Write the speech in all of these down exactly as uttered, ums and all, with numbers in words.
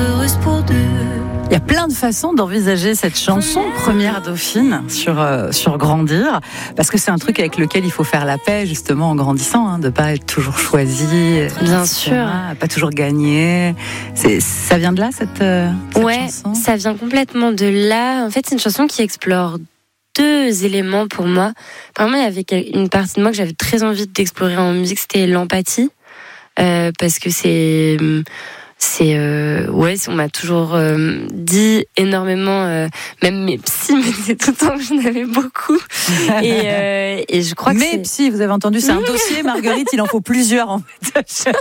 heureuse pour deux. Il y a plein de façons d'envisager cette chanson Première Dauphine sur euh, sur grandir, parce que c'est un truc avec lequel il faut faire la paix justement en grandissant, hein, de pas être toujours choisi, bien et cetera, sûr, pas toujours gagner. C'est ça vient de là cette, euh, cette ouais, chanson. Ça vient complètement de là. En fait, c'est une chanson qui explore deux éléments pour moi. Par exemple, il y avait une partie de moi que j'avais très envie d'explorer en musique, c'était l'empathie, euh, parce que c'est C'est euh, ouais, on m'a toujours euh, dit énormément, euh, même mes psys me disaient tout le temps que j'en avais beaucoup. Et, euh, et je crois que mes psys, vous avez entendu, c'est un dossier, Marguerite, il en faut plusieurs en fait.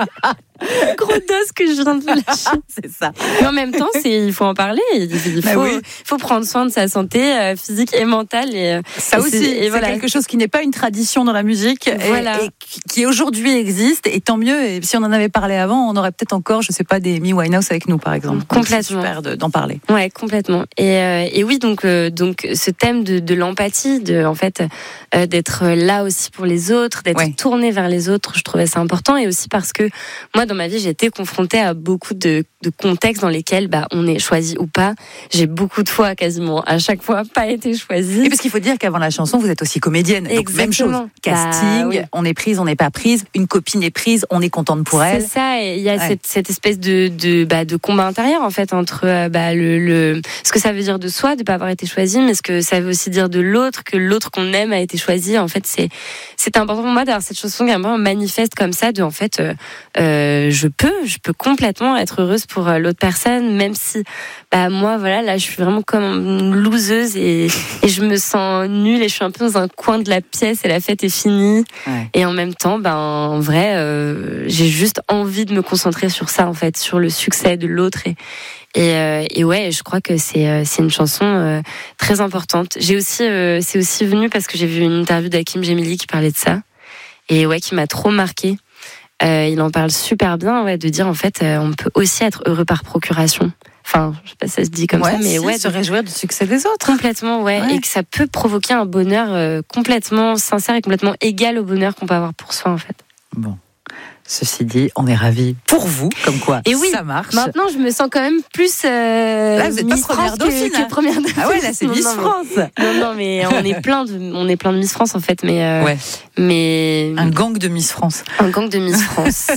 Gros dose que je viens de lâcher. C'est ça. Mais en même temps, c'est, il faut en parler. Il faut, bah oui. faut prendre soin de sa santé euh, physique et mentale. Et, ça et aussi, c'est, et c'est voilà. quelque chose qui n'est pas une tradition dans la musique, voilà. et, et qui aujourd'hui existe. Et tant mieux. Et si on en avait parlé avant, on aurait peut-être encore, je sais pas, des Amy Winehouse avec nous, par exemple. Complètement. C'est super de, d'en parler. Ouais, complètement. Et, euh, et oui, donc, euh, donc ce thème de, de l'empathie, de en fait euh, d'être là aussi pour les autres, d'être ouais. tourné vers les autres, je trouvais ça important. Et aussi parce que moi, dans ma vie, j'ai été confrontée à beaucoup de, de contextes dans lesquels bah, on est choisi ou pas. J'ai beaucoup de fois, quasiment à chaque fois, pas été choisie. Et parce qu'il faut dire qu'avant la chanson, vous êtes aussi comédienne. Donc même chose. Casting, bah, oui. on est prise, on n'est pas prise. Une copine est prise, on est contente pour elle. C'est ça. Et il y a ouais. cette, cette espèce de, de, bah, de combat intérieur en fait entre euh, bah, le, le, ce que ça veut dire de soi de pas avoir été choisi, mais ce que ça veut aussi dire de l'autre, que l'autre qu'on aime a été choisi. En fait, c'est, c'est important pour moi d'avoir cette chanson qui est un peu un manifeste comme ça de en fait, euh, euh, je peux, je peux complètement être heureuse pour euh, l'autre personne, même si bah moi voilà là je suis vraiment comme une loseuse et, et je me sens nulle et je suis un peu dans un coin de la pièce et la fête est finie. Ouais. Et en même temps, ben en vrai, euh, j'ai juste envie de me concentrer sur ça en fait, sur le succès de l'autre et Et, euh, et ouais, je crois que c'est euh, c'est une chanson euh, très importante. J'ai aussi euh, c'est aussi venu parce que j'ai vu une interview d'Hakim Gemili qui parlait de ça et ouais qui m'a trop marquée. Euh, il en parle super bien, ouais, de dire en fait euh, on peut aussi être heureux par procuration. Enfin, je sais pas si ça se dit comme ouais, ça, mais si, ouais, se réjouir du succès des autres. Complètement, ouais, ouais. Et que ça peut provoquer un bonheur euh, complètement sincère et complètement égal au bonheur qu'on peut avoir pour soi en fait. Bon. Ceci dit, on est ravis pour vous, comme quoi et oui, ça marche. Maintenant, je me sens quand même plus euh, là, vous êtes Miss pas première France dauphine, que, que première dauphine. Ah ouais, là c'est Miss non, France. Mais, non, non, mais on est plein de, on est plein de Miss France en fait, mais euh, ouais. mais un gang de Miss France. Un gang de Miss France.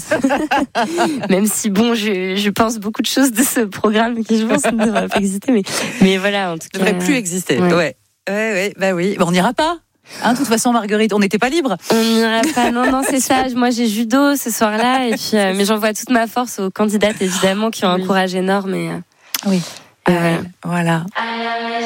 Même si bon, je, je pense beaucoup de choses de ce programme qui je pense ne devrait pas exister, mais mais voilà, en tout cas. Ne devrait plus exister. Ouais, ouais, ouais, ouais bah oui, bon, on n'ira pas. Hein, de toute façon, Marguerite, on n'était pas libre. On n'ira pas. Non, non, c'est ça. Moi, j'ai judo ce soir-là, et puis, euh, mais j'envoie toute ma force aux candidates, évidemment, qui ont un oui. courage énorme. Et, euh, oui. Euh, voilà.